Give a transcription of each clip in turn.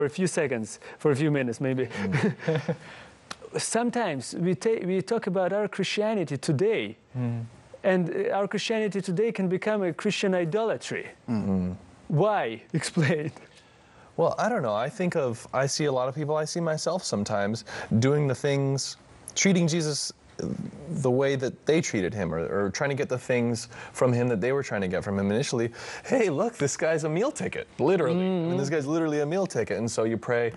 for a few seconds, for a few minutes maybe. Sometimes we talk about our Christianity today, and our Christianity today can become a Christian idolatry. Why? Explain. Well, I don't know. I see a lot of people, I see myself sometimes doing the things, treating Jesus the way that they treated him, or trying to get the things from him that they were trying to get from him initially. Hey, look, this guy's a meal ticket, literally. I mean, this guy's literally a meal ticket. And so you pray,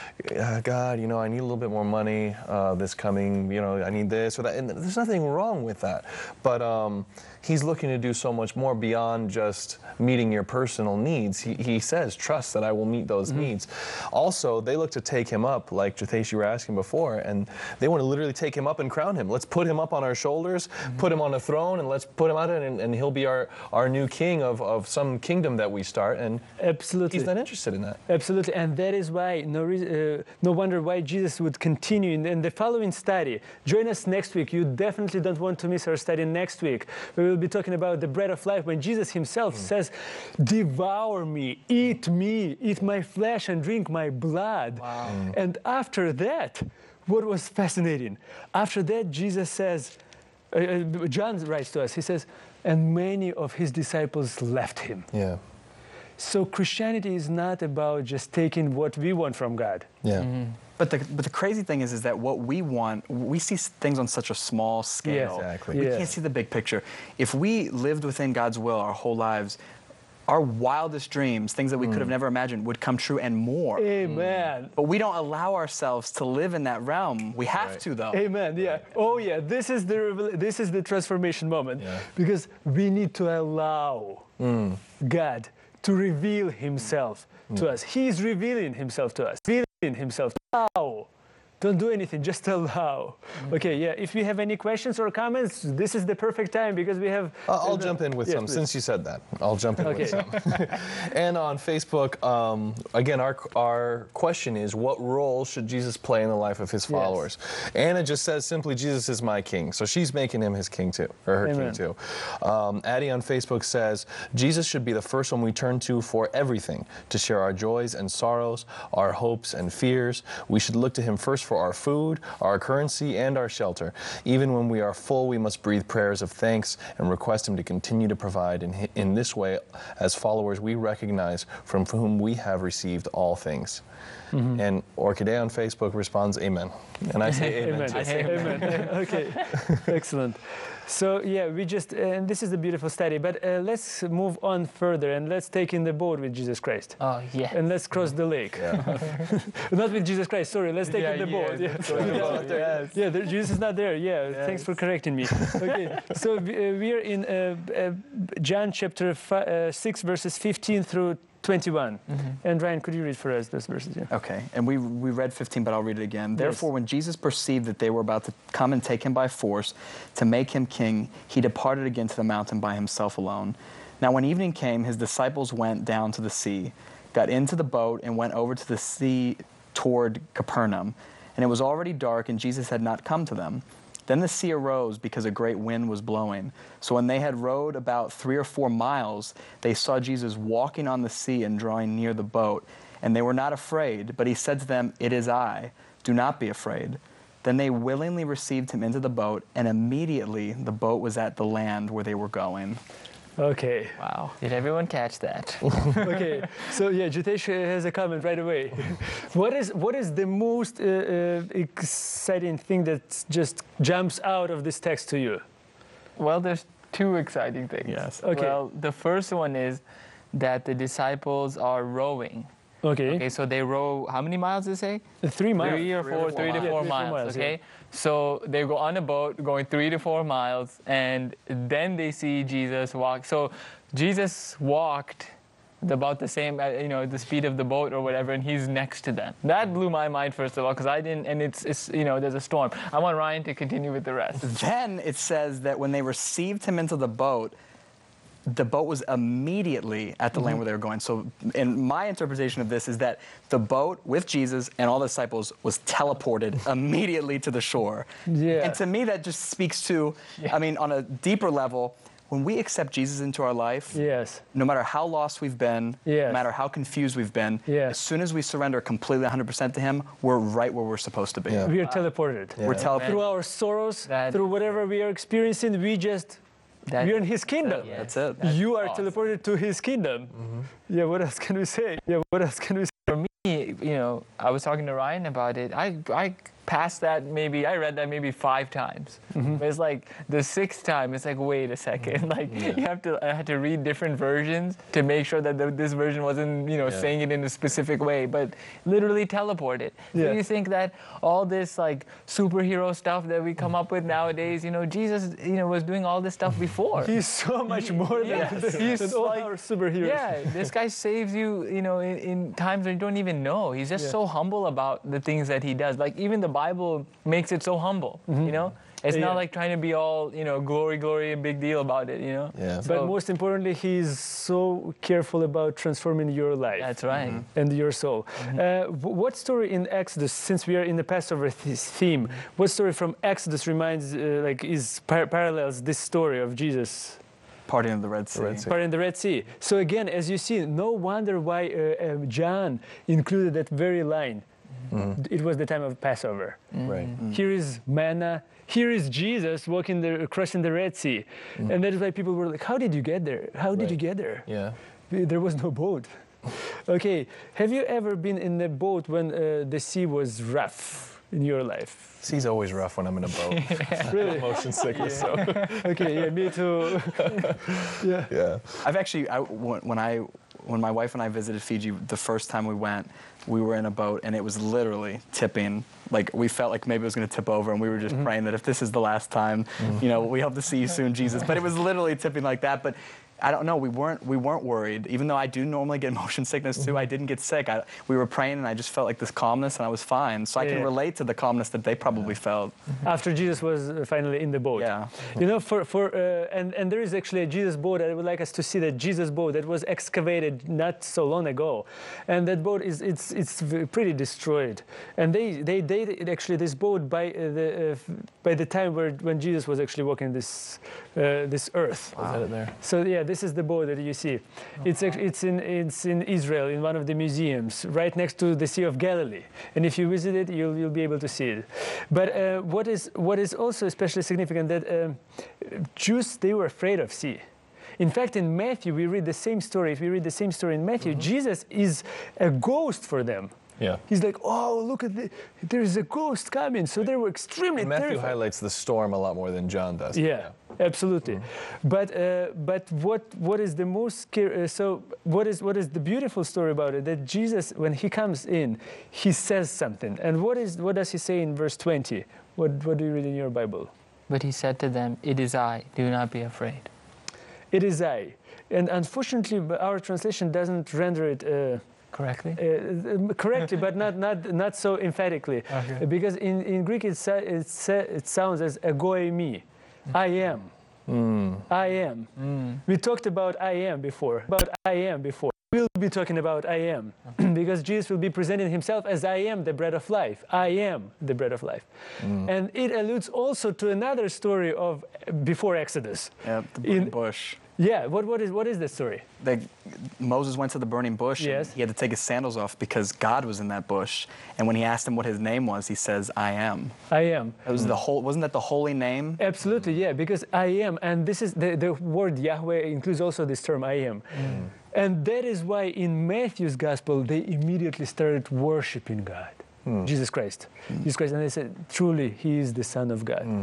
God, you know, I need a little bit more money this coming, you know, I need this or that. And there's nothing wrong with that. But he's looking to do so much more beyond just meeting your personal needs. He says, trust that I will meet those needs. Also, they look to take him up, like Jitesh, you were asking before, and they want to literally take him up and crown him. Let's put him up on our shoulders, put him on a throne, and let's put him out, and he'll be our new king of some kingdom that we start. And absolutely, he's not interested in that. Absolutely, and that is why no wonder why Jesus would continue in the following study. Join us next week. You definitely don't want to miss our study next week. We will be talking about the bread of life, when Jesus himself says, devour me, eat my flesh and drink my blood. Wow. And after that, what was fascinating, after that Jesus says, John writes to us, he says, and many of his disciples left him. Yeah. So Christianity is not about just taking what we want from God. Yeah. But the crazy thing is that what we want, we see things on such a small scale. Yes, exactly. We can't see the big picture. If we lived within God's will our whole lives, our wildest dreams, things that we could have never imagined, would come true and more. Amen. But we don't allow ourselves to live in that realm. We have to, though. Amen. Yeah. Oh, yeah. This is the transformation moment, because we need to allow God to reveal himself to us. He's revealing himself to us. Revealing himself. Allow. Don't do anything, just allow. Okay, yeah, if you have any questions or comments, this is the perfect time, because we have... I'll jump in with some, please. Since you said that. I'll jump in with some. And on Facebook, again, our question is, what role should Jesus play in the life of his followers? Anna just says simply, Jesus is my king. So she's making him his king too, or her king too. Addie on Facebook says, Jesus should be the first one we turn to for everything, to share our joys and sorrows, our hopes and fears. We should look to him first for our food, our currency, and our shelter. Even when we are full, we must breathe prayers of thanks and request him to continue to provide. In this way, as followers, we recognize from whom we have received all things. And Orchidea on Facebook responds, amen. And I say amen. Amen. I say amen. Okay, excellent. So yeah, and this is a beautiful study, but let's move on further, and let's take in the boat with Jesus Christ. Oh, yeah. And let's cross the lake. Not with Jesus Christ, sorry, let's take in the boat. Jesus is not there, thanks for correcting me. Okay, so we are in John chapter 6, verses 15 through 21. And Ryan, could you read for us those verses? Yeah. Okay, and we read 15, but I'll read it again. Therefore, when Jesus perceived that they were about to come and take him by force to make him king, he departed again to the mountain by himself alone. Now when evening came, his disciples went down to the sea, got into the boat, and went over to the sea toward Capernaum. And it was already dark, and Jesus had not come to them. Then the sea arose because a great wind was blowing. So when they had rowed about 3 or 4 miles, they saw Jesus walking on the sea and drawing near the boat. And they were not afraid, but he said to them, "It is I. Do not be afraid." Then they willingly received him into the boat, and immediately the boat was at the land where they were going. Okay. Wow. Did everyone catch that? Okay. So yeah, Jitesh has a comment right away. What is the most exciting thing that just jumps out of this text to you? Well, there's 2 exciting things. Yes. Okay. Well, the first one is that the disciples are rowing. Okay, so they row, how many miles did they say? 3 miles. 3 or 4, 3 to 4 miles, okay? So they go on a boat going 3 to 4 miles, and then they see Jesus walk. So Jesus walked about the same, the speed of the boat or whatever, and he's next to them. That blew my mind, first of all, because I didn't, and it's there's a storm. I want Ryan to continue with the rest. Then it says that when they received him into the boat was immediately at the land where they were going. So in my interpretation of this is that the boat with Jesus and all the disciples was teleported immediately to the shore. Yeah. And to me that just speaks to, I mean, on a deeper level, when we accept Jesus into our life, Yes. no matter how lost we've been, Yes. no matter how confused we've been, Yes. as soon as we surrender completely 100% to Him, we're right where we're supposed to be. Yeah. We are teleported. We're teleported. Through our sorrows, That- through whatever we are experiencing, we're in His kingdom. Yeah. That's it. You are awesome. teleported to His kingdom. Yeah, what else can we say? Yeah, what else can we say? For me, you know, I was talking to Ryan about it. I passed that maybe, I read that maybe 5 times. But it's like the 6th time, it's like, wait a second. Like I had to read different versions to make sure that this version wasn't, you know, saying it in a specific way, but literally teleported. Yeah. So you think that all this like superhero stuff that we come up with nowadays, you know, Jesus, you know, was doing all this stuff before. He's so much more than all our superheroes. Yeah, this guy saves you, you know, in times when you don't even know. He's just so humble about the things that he does. Like even the Bible makes it so humble, you know? It's not like trying to be all, you know, glory, a big deal about it, you know? Yeah. But most importantly, He's so careful about transforming your life. That's right. And your soul. What story in Exodus, since we are in the Passover theme, what story from Exodus reminds, parallels this story of Jesus? Parting of the Red Sea. Part in the Red Sea. So again, as you see, no wonder why John included that very line. It was the time of Passover. Right. Here is manna. Here is Jesus crossing the Red Sea. And that is why people were like, how did you get there? How did you get there? Yeah. There was no boat. Okay, have you ever been in a boat when the sea was rough in your life? Sea's always rough when I'm in a boat. Really? Motion sickness. So. Okay, yeah, me too. Yeah. I've actually, when my wife and I visited Fiji, the first time we went, we were in a boat and it was literally tipping. Like we felt like maybe it was going to tip over, and we were just praying that if this is the last time, you know, we hope to see you soon, Jesus. But it was literally tipping like that. But I don't know. We weren't worried. Even though I do normally get motion sickness too, I didn't get sick. We were praying, and I just felt like this calmness, and I was fine. So I can relate to the calmness that they probably felt. After Jesus was finally in the boat. Yeah. You know, and there is actually a Jesus boat. I would like us to see that Jesus boat that was excavated not so long ago, and that boat it's pretty destroyed. And they dated actually this boat by the time when Jesus was actually walking this earth. Is that it there? So yeah, this is the boat that you see. It's in Israel in one of the museums right next to the Sea of Galilee. And if you visit it, you'll be able to see it. But what is also especially significant that Jews, they were afraid of sea. In fact, in Matthew, we read the same story. If we read the same story in Matthew, Jesus is a ghost for them. Yeah. He's like, oh, look at there's a ghost coming. So they were extremely Matthew terrified. highlights the storm a lot more than John does. Yeah, absolutely. But what is the most what is the beautiful story about it? That Jesus, when he comes in, he says something. And what does he say in verse 20? What do you read in your Bible? But he said to them, "It is I. Do not be afraid." It is I. And unfortunately, our translation doesn't render it Correctly? correctly, but not so emphatically. Okay. Because in Greek it sounds as agoimi, I am. I am. We talked about I am before. We'll be talking about I am, because Jesus will be presenting himself as I am the bread of life. I am the bread of life. And it alludes also to another story of before Exodus. Yeah, the burning bush. Yeah, what is that story? Moses went to the burning bush. Yes. And he had to take his sandals off because God was in that bush. And when he asked him what his name was, he says, "I am." I am. It was wasn't that the holy name? Absolutely, yeah, because I am, and this is the word Yahweh includes also this term I am. And that is why in Matthew's gospel, they immediately started worshiping God, Jesus Christ. Jesus Christ, and they said, truly, he is the Son of God.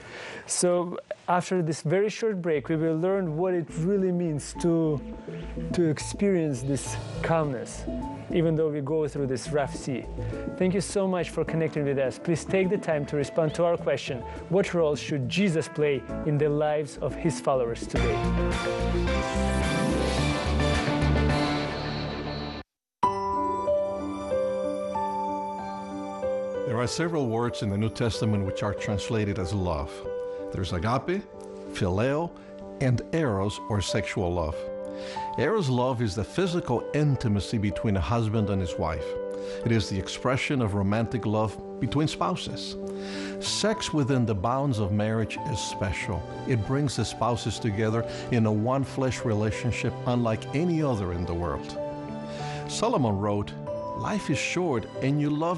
So after this very short break, we will learn what it really means to experience this calmness, even though we go through this rough sea. Thank you so much for connecting with us. Please take the time to respond to our question, what role should Jesus play in the lives of his followers today? There are several words in the New Testament which are translated as love. There's agape, phileo, and eros, or sexual love. Eros love is the physical intimacy between a husband and his wife. It is the expression of romantic love between spouses. Sex within the bounds of marriage is special. It brings the spouses together in a one-flesh relationship unlike any other in the world. Solomon wrote, "Life is short and you love